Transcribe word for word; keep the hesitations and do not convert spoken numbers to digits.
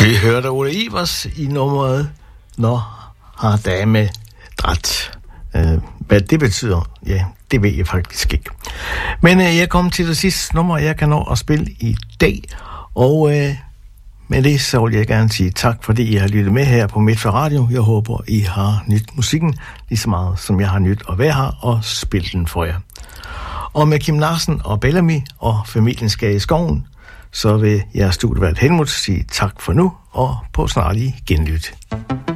Vi hørte Ole Ivers i nummeret Når har dame dræt. Uh, hvad det betyder, ja, det ved jeg faktisk ikke. Men uh, jeg kom til det sidste nummer, jeg kan nå at spille i dag. Og uh, med det så vil jeg gerne sige tak, fordi I har lyttet med her på Midtfør Radio. Jeg håber, I har nydt musikken lige så meget, som jeg har nydt at være her og spille den for jer. Og med Kim Larsen og Bellamy og familien skal i skoven, så vil jeres studievært Helmut sige tak for nu, og på snart i genlyt.